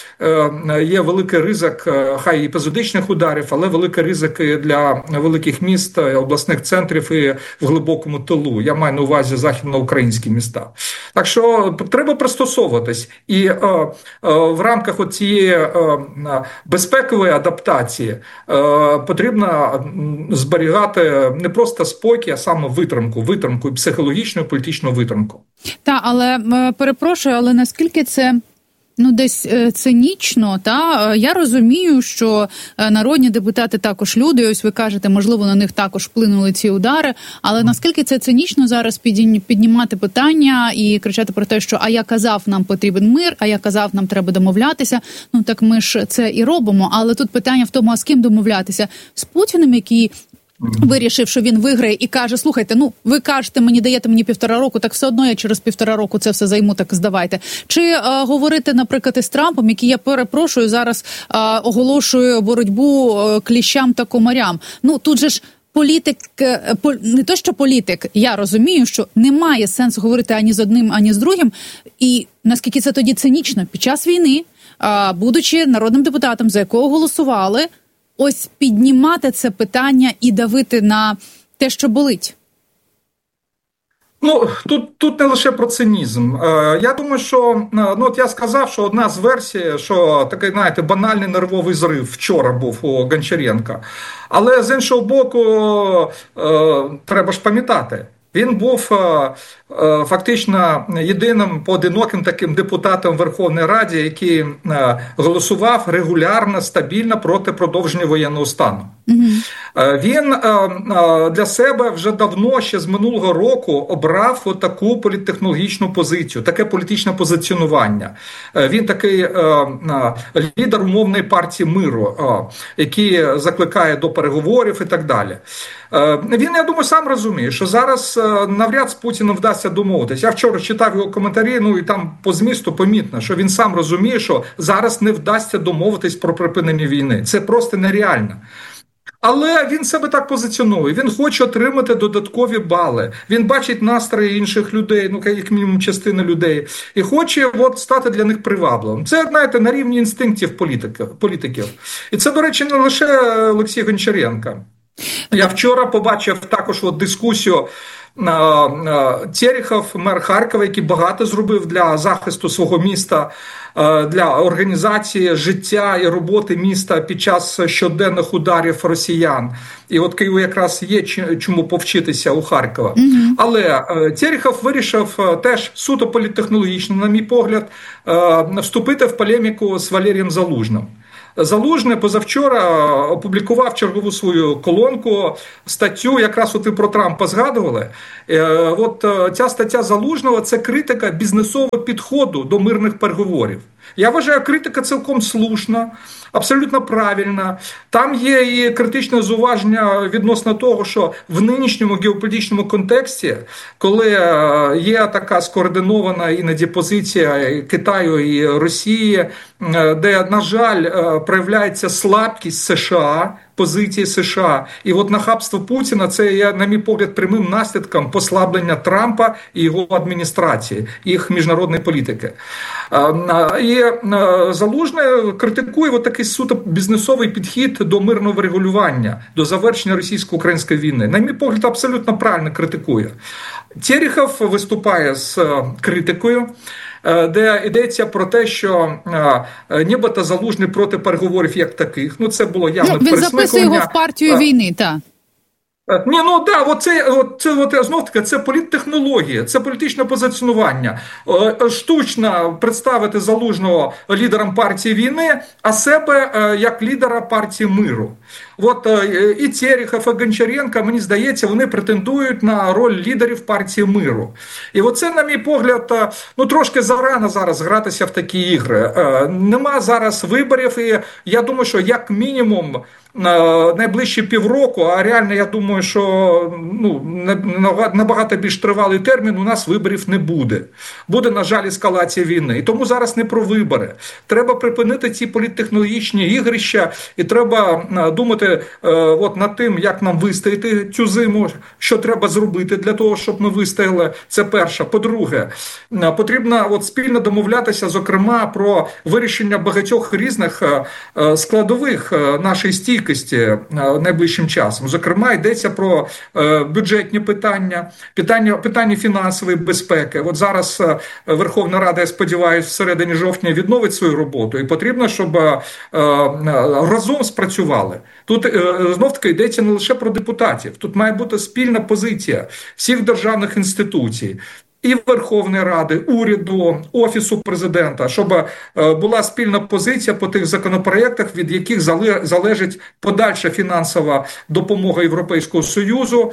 S8: є великий ризик, хай і епізодичних ударів, але великий ризик для великих міст, обласних центрів і в глибокому тилу. Я маю на увазі західноукраїнські міста. Так що треба пристосовуватись. І е, е, в рамках цієї е, безпекової адаптації е, потрібно зберігати не просто спокій, а саме витримку, витримку і психологічну, і політичну витримку.
S7: Так, але перепрошую, але наскільки це ну десь цинічно, та я розумію, що народні депутати також люди, ось ви кажете, можливо, на них також вплинули ці удари, але наскільки це цинічно зараз піднімати питання і кричати про те, що а я казав, нам потрібен мир, а я казав, нам треба домовлятися, ну так ми ж це і робимо, але тут питання в тому, а з ким домовлятися? З Путіним, який вирішив, що він виграє і каже, слухайте, ну, ви кажете, мені даєте мені півтора року, так все одно я через півтора року це все займу, так здавайте. Чи е, говорити, наприклад, із Трампом, який, я перепрошую, зараз е, оголошує боротьбу е, кліщам та комарям. Ну, тут же ж політик, е, по, не то, що політик, я розумію, що немає сенсу говорити ані з одним, ані з другим. І наскільки це тоді цинічно, під час війни, е, будучи народним депутатом, за якого голосували, ось піднімати це питання і давити на те, що болить?
S8: Ну, тут, тут не лише про цинізм. Е, я думаю, що, ну, от я сказав, що одна з версій, що такий, знаєте, банальний нервовий зрив вчора був у Гончаренка. Але з іншого боку, е, треба ж пам'ятати, Він був фактично єдиним поодиноким таким депутатом Верховної Ради, який голосував регулярно, стабільно проти продовження воєнного стану. Mm-hmm. Він для себе вже давно, ще з минулого року, обрав отаку політтехнологічну позицію, таке політичне позиціонування. Він такий лідер умовної партії миру, який закликає до переговорів і так далі. Він, я думаю, сам розуміє, що зараз навряд з Путіним вдасться домовитися. Я вчора читав його коментарі, ну і там по змісту помітно, що він сам розуміє, що зараз не вдасться домовитись про припинення війни. Це просто нереально. Але він себе так позиціонує, він хоче отримати додаткові бали, він бачить настрої інших людей, ну як мінімум частини людей, і хоче от, стати для них привабливим. Це, знаєте, на рівні інстинктів політиків. І це, до речі, не лише Олексій Гончаренко. Я вчора побачив також от дискусію Терехов, мер Харкова, який багато зробив для захисту свого міста, для організації життя і роботи міста під час щоденних ударів росіян. І от Києву якраз є чому повчитися у Харкова. Mm-hmm. Але Терехов вирішив теж суто політтехнологічно, на мій погляд, вступити в полеміку з Валерієм Залужним. Залужний позавчора опублікував чергову свою колонку, статтю, якраз от ви про Трампа згадували. От ця стаття Залужного – це критика бізнесового підходу до мирних переговорів. Я вважаю, критика цілком слушна, абсолютно правильна. Там є і критичне зауваження відносно того, що в нинішньому геополітичному контексті, коли є така скоординована іноді позиція Китаю і Росії, де, на жаль, проявляється слабкість США, позиції США. І от нахабство Путіна – це є, на мій погляд, прямим наслідком послаблення Трампа і його адміністрації, їх міжнародної політики. І Залужний критикує от такий суто бізнесовий підхід до мирного врегулювання, до завершення російсько-української війни. На мій погляд, абсолютно правильно критикує. Терехов виступає з критикою, де йдеться про те, що нібито Залужний проти переговорів як таких. Ну, це було явно
S7: ну, він записує його в партію війни, так.
S8: Ні, ну да, оце, оце, оце знов таки, це політтехнологія, це політичне позиціонування. Штучно представити Залужного лідером партії війни, а себе як лідера партії миру. От і Терехов, і Гончаренко, мені здається, вони претендують на роль лідерів партії миру. І оце, на мій погляд, ну трошки зарано зараз гратися в такі ігри. Нема зараз виборів, і я думаю, що як мінімум найближчі півроку, а реально, я думаю, що ну, набагато більш тривалий термін у нас виборів не буде. Буде, на жаль, ескалація війни. І тому зараз не про вибори. Треба припинити ці політтехнологічні ігрища, і треба думати е, от над тим, як нам вистояти цю зиму, що треба зробити для того, щоб ми вистояли. Це перше. По-друге, потрібно от спільно домовлятися, зокрема, про вирішення багатьох різних е, складових нашої стійкості найближчим часом. Зокрема, йдеться про бюджетні питання, питання, питання фінансової безпеки. От зараз Верховна Рада, я сподіваюся, всередині жовтня відновить свою роботу. І потрібно, щоб разом спрацювали. Тут знов-таки йдеться не лише про депутатів. Тут має бути спільна позиція всіх державних інституцій. І Верховної Ради, уряду, Офісу Президента, щоб була спільна позиція по тих законопроєктах, від яких залежить подальша фінансова допомога Європейського Союзу.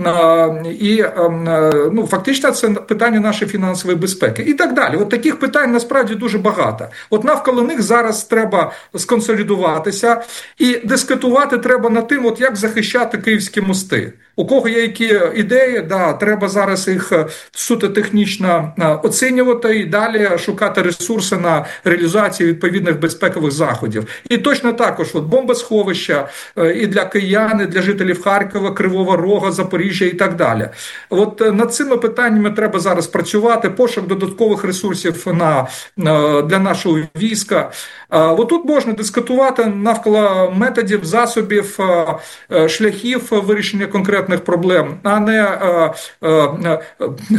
S8: І ну, фактично це питання нашої фінансової безпеки. І так далі. От таких питань насправді дуже багато. От навколо них зараз треба сконсолідуватися і дискутувати треба над тим, от як захищати київські мости. У кого є які ідеї, да, треба зараз їх суто технічно оцінювати і далі шукати ресурси на реалізацію відповідних безпекових заходів. І точно також от бомбосховища і для киян, і для жителів Харкова, Кривого Рога, Запоріжжя і так далі. От над цими питаннями треба зараз працювати, пошук додаткових ресурсів на, для нашого війська. От тут можна дискутувати навколо методів, засобів, шляхів вирішення конкретних проблем, а не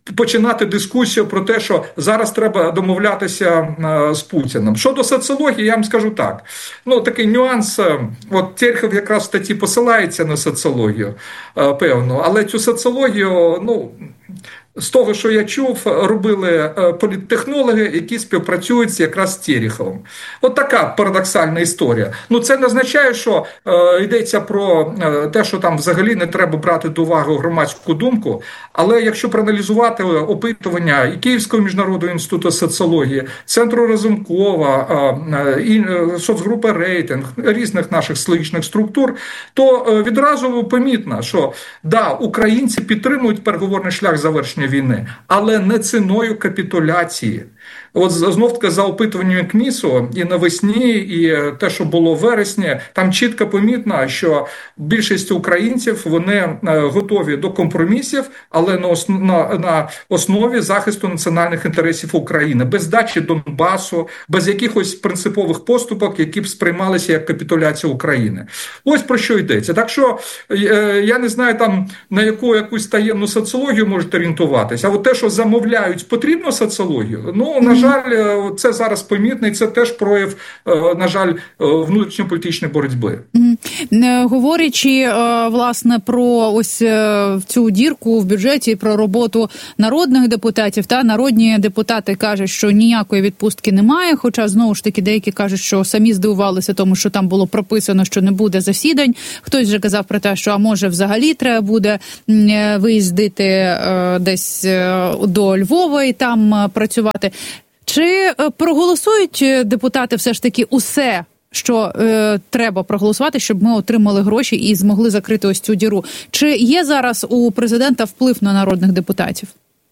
S8: починати дискусію про те, що зараз треба домовлятися з Путіним. Щодо соціології, я вам скажу так. Ну, такий нюанс, от Терехов якраз в статті посилається на соціологію, певно, але цю соціологію, ну, з того, що я чув, робили політтехнологи, які співпрацюють якраз з Тереховим. От така парадоксальна історія. Ну, це не означає, що е, йдеться про е, те, що там взагалі не треба брати до уваги громадську думку, але якщо проаналізувати опитування і Київського міжнародного інституту соціології, Центру Разумкова, е, е, соцгрупи «Рейтинг», різних наших соціологічних структур, то е, відразу помітно, що да, українці підтримують переговорний шлях завершення війни, але не ціною капітуляції. От знов-таки за опитуванням КМІСу і навесні, і те, що було в вересні, там чітко помітно, що більшість українців, вони готові до компромісів, але на, основ, на, на основі захисту національних інтересів України, без здачі Донбасу, без якихось принципових поступок, які б сприймалися як капітуляція України. Ось про що йдеться. Так що, я не знаю, там на яку якусь таємну соціологію можуть орієнтуватися, а от те, що замовляють потрібну соціологію, ну, на жаль, це зараз помітно, і це теж прояв, на жаль, внутрішньополітичної боротьби.
S7: Говорячи, власне, про ось цю дірку в бюджеті, про роботу народних депутатів, та народні депутати кажуть, що ніякої відпустки немає, хоча, знову ж таки, деякі кажуть, що самі здивувалися тому, що там було прописано, що не буде засідань. Хтось вже казав про те, що, а може, взагалі треба буде виїздити десь до Львова і там працювати. Чи проголосують депутати все ж таки усе, що е, треба проголосувати, щоб ми отримали гроші і змогли закрити ось цю діру? Чи є зараз у президента вплив на народних депутатів?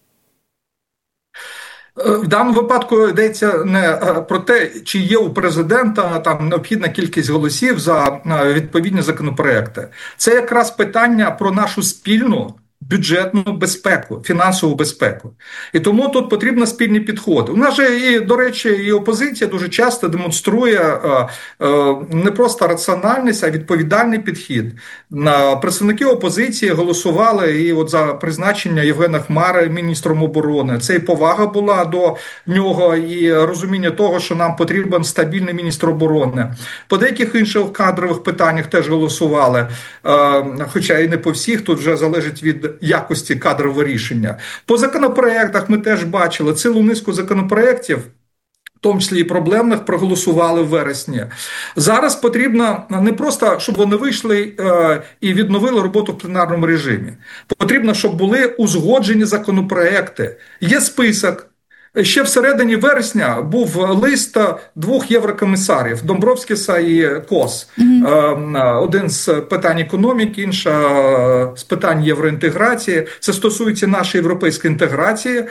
S8: В даному випадку йдеться не про те, чи є у президента там необхідна кількість голосів за відповідні законопроекти. Це якраз питання про нашу спільну бюджетну безпеку, фінансову безпеку. І тому тут потрібно спільні підходи. У нас же, і, до речі, і опозиція дуже часто демонструє е, е, не просто раціональність, а відповідальний підхід. На представники опозиції голосували і от за призначення Євгена Хмари міністром оборони. Це і повага була до нього, і розуміння того, що нам потрібен стабільний міністр оборони. По деяких інших кадрових питаннях теж голосували, е, хоча і не по всіх, тут вже залежить від якості кадрового рішення. По законопроектах ми теж бачили цілу низку законопроєктів, в тому числі і проблемних, проголосували в вересні. Зараз потрібно не просто, щоб вони вийшли е, і відновили роботу в пленарному режимі. Потрібно, щоб були узгоджені законопроекти. Є список. Ще всередині вересня був лист двох єврокомісарів – Домбровськіса і Кос. Mm-hmm. Один з питань економіки, інша з питань євроінтеграції. Це стосується нашої європейської інтеграції,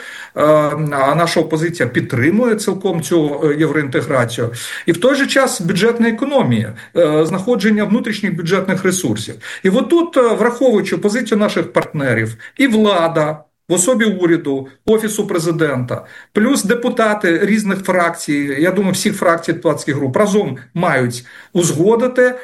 S8: а наша опозиція підтримує цілком цю євроінтеграцію. І в той же час бюджетна економія, знаходження внутрішніх бюджетних ресурсів. І от тут, враховуючи позицію наших партнерів, і влада, в особі уряду, Офісу президента, плюс депутати різних фракцій, я думаю, всіх фракцій депутатських груп, разом мають узгодити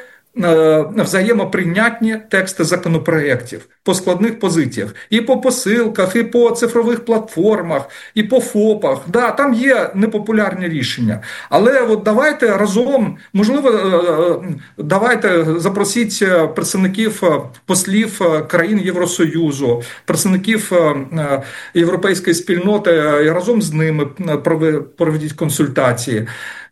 S8: взаємоприйнятні тексти законопроєктів по складних позиціях. І по посилках, і по цифрових платформах, і по ФОПах. Да, там є непопулярні рішення. Але от давайте разом, можливо, давайте запросіть представників, послів країн Євросоюзу, представників європейської спільноти, і разом з ними проведіть консультації.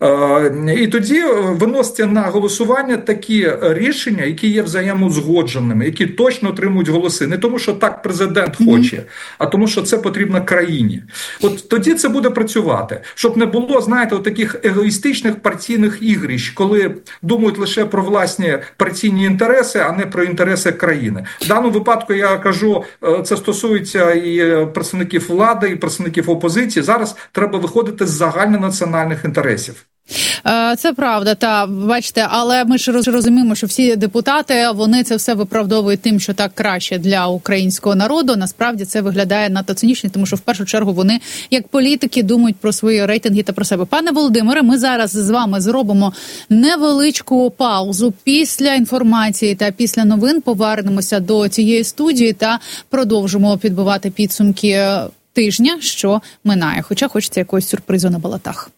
S8: І тоді виносяться на голосування такі рішення, які є взаємоузгодженими, які точно отримують голоси. Не тому, що так президент хоче, а тому, що це потрібно країні. От тоді це буде працювати. Щоб не було, знаєте, таких егоїстичних партійних ігрищ, коли думають лише про власні партійні інтереси, а не про інтереси країни. В даному випадку, я кажу, це стосується і представників влади, і представників опозиції. Зараз треба виходити з загальнонаціональних інтересів.
S7: Це правда, та бачите, але ми ж розуміємо, що всі депутати, вони це все виправдовують тим, що так краще для українського народу. Насправді це виглядає надто цинічно, тому що в першу чергу вони, як політики, думають про свої рейтинги та про себе. Пане Володимире, ми зараз з вами зробимо невеличку паузу. Після інформації та після новин повернемося до цієї студії та продовжимо підбивати підсумки тижня, що минає. Хоча хочеться якогось сюрпризу на балотах.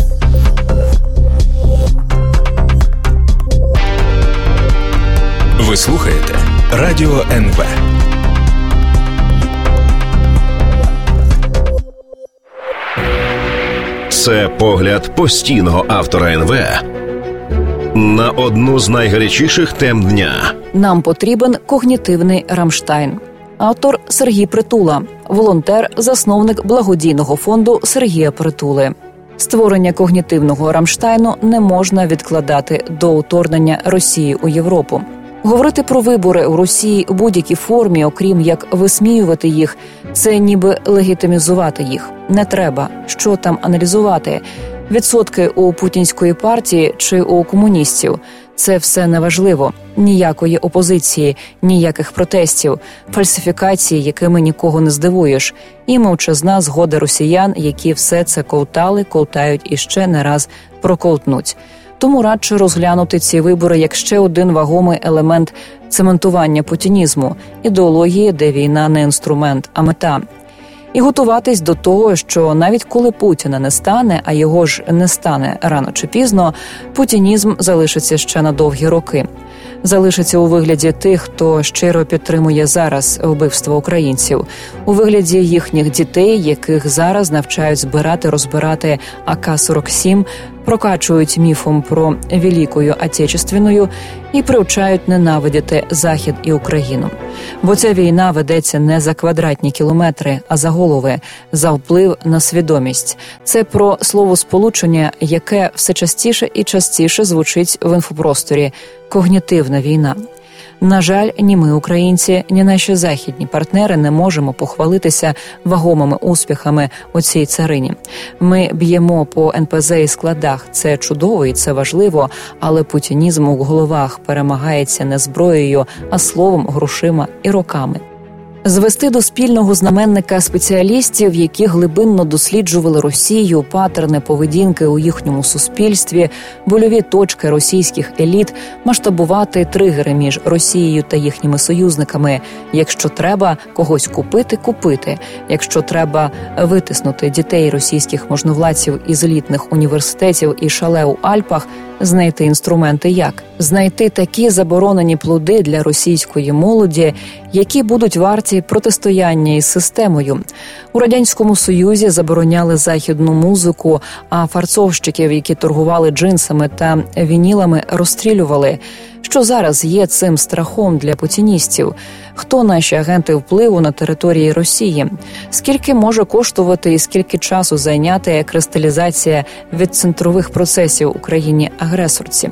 S6: Ви слухаєте Радіо ен ве.
S3: Це погляд постійного автора ен ве на одну з найгарячіших тем дня.
S4: Нам потрібен когнітивний Рамштайн. Автор Сергій Притула, волонтер, засновник благодійного фонду Сергія Притули. Створення когнітивного Рамштайну не можна відкладати до вторгнення Росії у Європу. Говорити про вибори у Росії у будь-якій формі, окрім як висміювати їх, це ніби легітимізувати їх. Не треба. Що там аналізувати? Відсотки у путінської партії чи у комуністів – це все неважливо. Ніякої опозиції, ніяких протестів, фальсифікації, якими нікого не здивуєш. І мовчазна згода росіян, які все це ковтали, ковтають і ще не раз проковтнуть. Тому радше розглянути ці вибори як ще один вагомий елемент цементування путінізму, ідеології, де війна не інструмент, а мета. І готуватись до того, що навіть коли Путіна не стане, а його ж не стане рано чи пізно, путінізм залишиться ще на довгі роки. Залишиться у вигляді тих, хто щиро підтримує зараз вбивство українців, у вигляді їхніх дітей, яких зараз навчають збирати, розбирати а ка сорок сім, прокачують міфом про Великою Отечественною і привчають ненавидіти Захід і Україну. Бо ця війна ведеться не за квадратні кілометри, а за голови, за вплив на свідомість. Це про словосполучення, яке все частіше і частіше звучить в інфопросторі – когнітивна війна. На жаль, ні ми, українці, ні наші західні партнери не можемо похвалитися вагомими успіхами у цій царині. Ми б'ємо по ен пе зет і складах. Це чудово і це важливо, але путінізм у головах перемагається не зброєю, а словом, грошима і роками. Звести до спільного знаменника спеціалістів, які глибинно досліджували Росію, паттерни поведінки у їхньому суспільстві, больові точки російських еліт, масштабувати тригери між Росією та їхніми союзниками. Якщо треба когось купити – купити. Якщо треба витиснути дітей російських можновладців із елітних університетів і шале у Альпах – знайти інструменти як? Знайти такі заборонені плоди для російської молоді, які будуть варті протистояння із системою. У Радянському Союзі забороняли західну музику, а фарцовщиків, які торгували джинсами та вінілами, розстрілювали. Що зараз є цим страхом для путіністів? Хто наші агенти впливу на території Росії? Скільки може коштувати і скільки часу зайняти кристалізація від центрових процесів у країні-агресорці?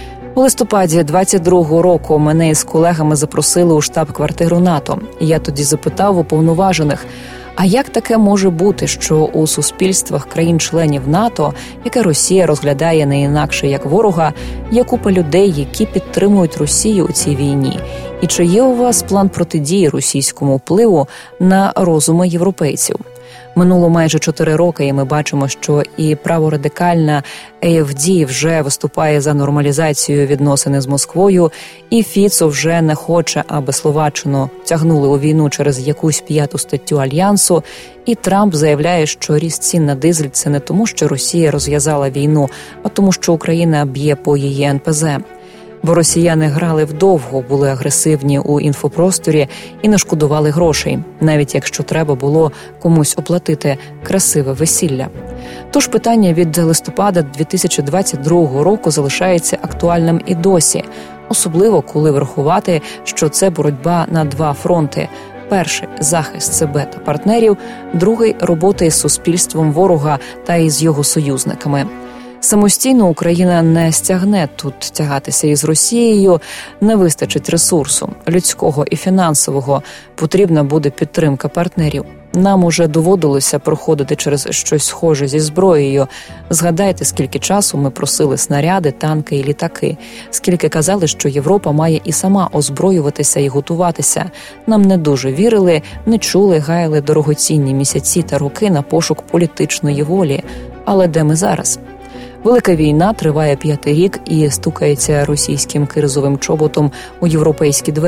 S4: У листопаді двадцять другого року мене із колегами запросили у штаб-квартиру НАТО. Я тоді запитав уповноважених, а як таке може бути, що у суспільствах країн-членів НАТО, яке Росія розглядає не інакше як ворога, є купа людей, які підтримують Росію у цій війні? І чи є у вас план протидії російському впливу на розуми європейців? Минуло майже чотири роки, і ми бачимо, що і праворадикальна ей еф ді вже виступає за нормалізацію відносини з Москвою, і Фіцо вже не хоче, аби Словаччину тягнули у війну через якусь п'яту статтю Альянсу, і Трамп заявляє, що ріст цін на дизель – це не тому, що Росія розв'язала війну, а тому, що Україна б'є по її ен пе зет. Бо росіяни грали вдовго, були агресивні у інфопросторі і не шкодували грошей, навіть якщо треба було комусь оплатити красиве весілля. Тож питання від листопада дві тисячі двадцять другого року залишається актуальним і досі, особливо коли врахувати, що це боротьба на два фронти. Перший – захист себе та партнерів, другий – робота із суспільством ворога та із його союзниками. Самостійно Україна не стягне тут тягатися із Росією, не вистачить ресурсу, людського і фінансового, потрібна буде підтримка партнерів. Нам уже доводилося проходити через щось схоже зі зброєю. Згадайте, скільки часу ми просили снаряди, танки і літаки, скільки казали, що Європа має і сама озброюватися і готуватися. Нам не дуже вірили, не чули, гаяли дорогоцінні місяці та роки на пошук політичної волі. Але де ми зараз? Велика війна триває п'ятий рік і стукається російським кирзовим чоботом у європейські двері.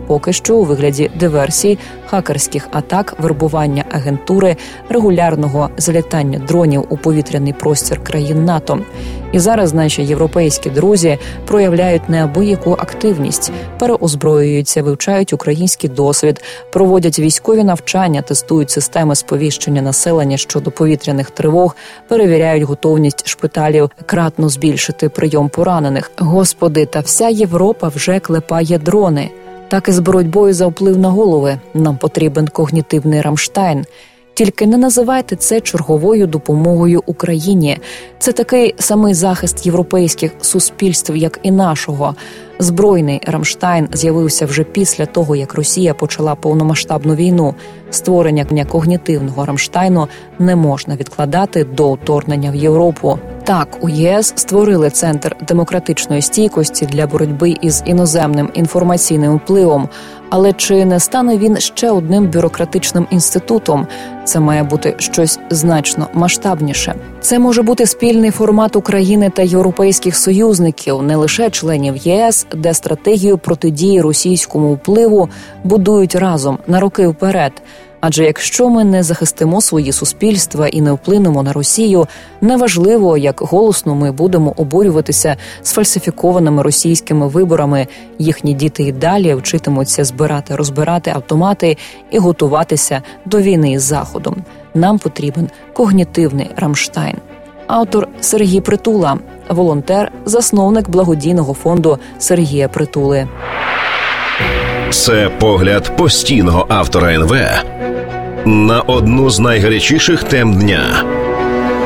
S5: Поки що у вигляді диверсій, хакерських атак, вербування агентури, регулярного залітання дронів у повітряний простір країн НАТО. І зараз наші європейські друзі проявляють неабияку активність, переозброюються, вивчають український досвід, проводять військові навчання, тестують системи сповіщення населення щодо повітряних тривог, перевіряють готовність шпиталів кратно збільшити прийом поранених. Господи, та вся Європа вже клепає дрони. Так і з боротьбою за вплив на голови нам потрібен когнітивний Рамштайн. Тільки не називайте це черговою допомогою Україні. Це такий самий захист європейських суспільств, як і нашого. Збройний Рамштайн з'явився вже після того, як Росія почала повномасштабну війну. Створення когнітивного Рамштайну не можна відкладати до вторгнення в Європу. Так, у ЄС створили Центр демократичної стійкості для боротьби із іноземним інформаційним впливом. Але чи не стане він ще одним бюрократичним інститутом? Це має бути щось значно масштабніше. Це може бути спільний формат України та європейських союзників, не лише членів ЄС, де стратегію протидії російському впливу будують разом на роки вперед. Адже якщо ми не захистимо свої суспільства і не вплинемо на Росію, неважливо, як голосно ми будемо обурюватися сфальсифікованими російськими виборами, їхні діти і далі вчитимуться збирати, розбирати автомати і готуватися до війни із Заходом. Нам потрібен когнітивний Рамштайн. Автор Сергій Притула, волонтер, засновник благодійного фонду Сергія Притули.
S3: Це погляд постійного автора ен ве на одну з найгарячіших тем дня.